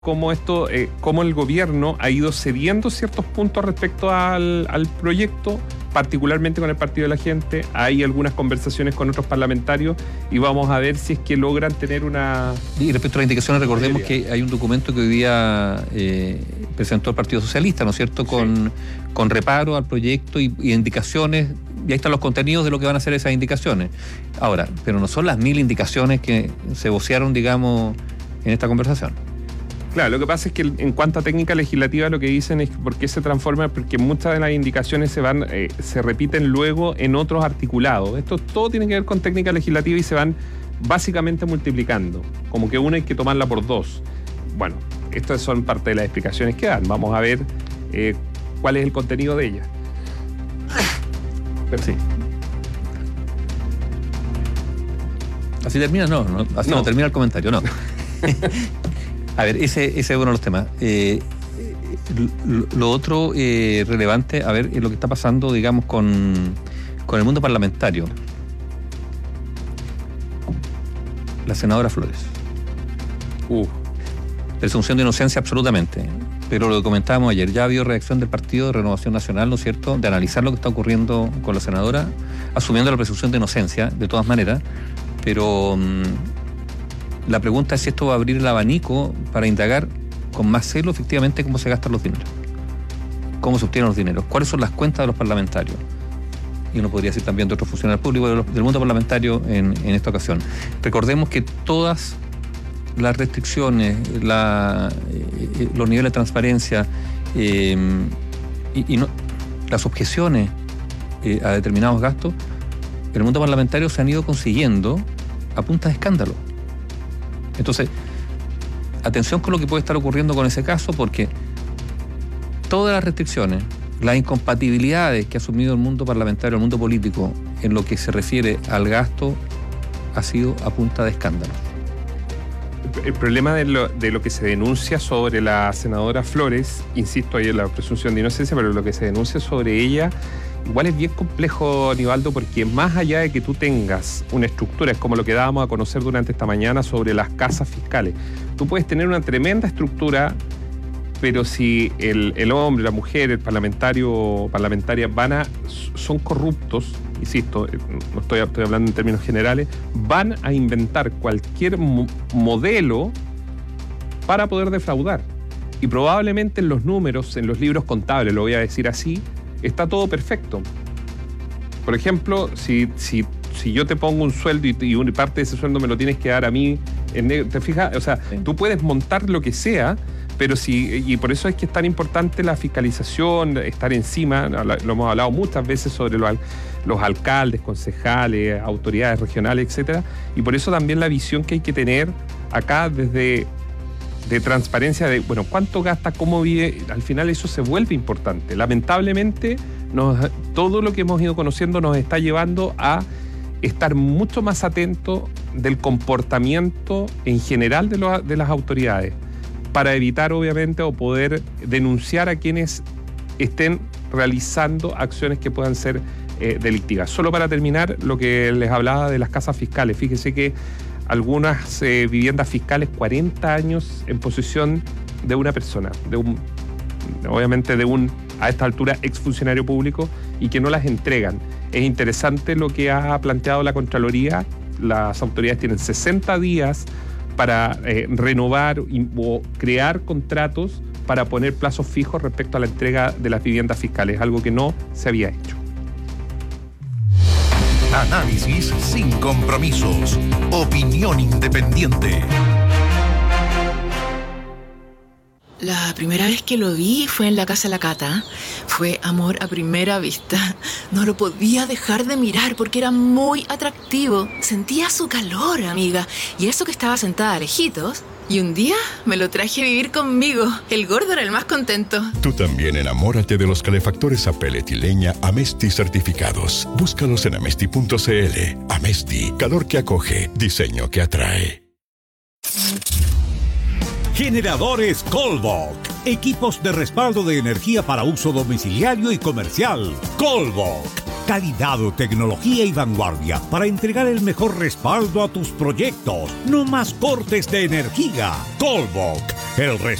cómo el gobierno ha ido cediendo ciertos puntos respecto al proyecto, particularmente con el Partido de la Gente. Hay algunas conversaciones con otros parlamentarios y vamos a ver si es que logran tener una... Y respecto a las indicaciones, recordemos que hay un documento que hoy día presentó el Partido Socialista, ¿no es cierto?, con reparo al proyecto y indicaciones, y ahí están los contenidos de lo que van a ser esas indicaciones. Ahora, pero no son las 1000 indicaciones que se vocearon, digamos, en esta conversación. Claro, lo que pasa es que en cuanto a técnica legislativa lo que dicen es por qué se transforma, porque muchas de las indicaciones se repiten luego en otros articulados. Esto todo tiene que ver con técnica legislativa y se van básicamente multiplicando, como que una hay que tomarla por dos. Bueno, estas son parte de las explicaciones que dan. Vamos a ver cuál es el contenido de ellas. Pero sí. ¿Así termina? No, así no termina el comentario, no. A ver, ese es uno de los temas. Lo otro relevante, a ver, es lo que está pasando, digamos, con el mundo parlamentario. La senadora Flores. Presunción de inocencia absolutamente. Pero lo que comentábamos ayer, ya ha habido reacción del Partido de Renovación Nacional, ¿no es cierto?, de analizar lo que está ocurriendo con la senadora, asumiendo la presunción de inocencia, de todas maneras, pero... la pregunta es si esto va a abrir el abanico para indagar con más celo efectivamente cómo se gastan los dineros, cómo se obtienen los dineros, cuáles son las cuentas de los parlamentarios. Y uno podría decir también de otros funcionarios públicos del mundo parlamentario en esta ocasión. Recordemos que todas las restricciones, los niveles de transparencia las objeciones a determinados gastos en el mundo parlamentario se han ido consiguiendo a punta de escándalo. Entonces, atención con lo que puede estar ocurriendo con ese caso, porque todas las restricciones, las incompatibilidades que ha asumido el mundo parlamentario, el mundo político, en lo que se refiere al gasto, ha sido a punta de escándalo. El problema de lo que se denuncia sobre la senadora Flores, insisto, ahí en la presunción de inocencia, pero lo que se denuncia sobre ella igual es bien complejo, Aníbaldo, porque más allá de que tú tengas una estructura, es como lo que dábamos a conocer durante esta mañana sobre las casas fiscales. Tú puedes tener una tremenda estructura, pero si el hombre, la mujer, el parlamentaria son corruptos, insisto, no estoy hablando en términos generales, van a inventar cualquier modelo para poder defraudar. Y probablemente en los números, en los libros contables, lo voy a decir así, está todo perfecto. Por ejemplo, si yo te pongo un sueldo y una parte de ese sueldo me lo tienes que dar a mí, ¿te fijas? O sea, sí. Tú puedes montar lo que sea, pero y por eso es que es tan importante la fiscalización, estar encima, lo hemos hablado muchas veces sobre los alcaldes, concejales, autoridades regionales, etcétera, y por eso también la visión que hay que tener acá de transparencia de, bueno, cuánto gasta, cómo vive, al final eso se vuelve importante. Lamentablemente, todo lo que hemos ido conociendo nos está llevando a estar mucho más atentos del comportamiento en general de las autoridades, para evitar, obviamente, o poder denunciar a quienes estén realizando acciones que puedan ser delictivas. Solo para terminar, lo que les hablaba de las casas fiscales. Fíjese que algunas viviendas fiscales, 40 años en posesión de una persona, obviamente a esta altura, exfuncionario público, y que no las entregan. Es interesante lo que ha planteado la Contraloría. Las autoridades tienen 60 días para renovar o crear contratos para poner plazos fijos respecto a la entrega de las viviendas fiscales, algo que no se había hecho. Análisis sin compromisos. Opinión independiente. La primera vez que lo vi fue en la casa de la Cata. Fue amor a primera vista. No lo podía dejar de mirar porque era muy atractivo. Sentía su calor, amiga. Y eso que estaba sentada lejitos. Y un día me lo traje a vivir conmigo. El gordo era el más contento. Tú también enamórate de los calefactores a pellet y leña Amesti certificados. Búscalos en amesti.cl. Amesti, calor que acoge, diseño que atrae. Generadores Colbok. Equipos de respaldo de energía para uso domiciliario y comercial. Colbok. Calidad, tecnología y vanguardia para entregar el mejor respaldo a tus proyectos. No más cortes de energía. Colvoc, el